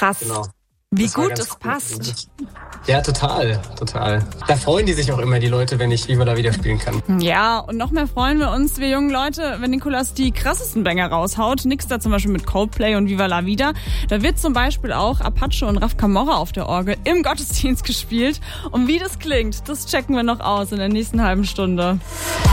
Krass. Genau. Wie gut es passt. Ja, total. Da freuen die sich auch immer, die Leute, wenn ich Viva la Vida spielen kann. Ja, und noch mehr freuen wir uns, wir jungen Leute, wenn Nicolas die krassesten Banger raushaut. Nix da zum Beispiel mit Coldplay und Viva la Vida. Da wird zum Beispiel auch Apache und Raf Camorra auf der Orgel im Gottesdienst gespielt. Und wie das klingt, das checken wir noch aus in der nächsten halben Stunde.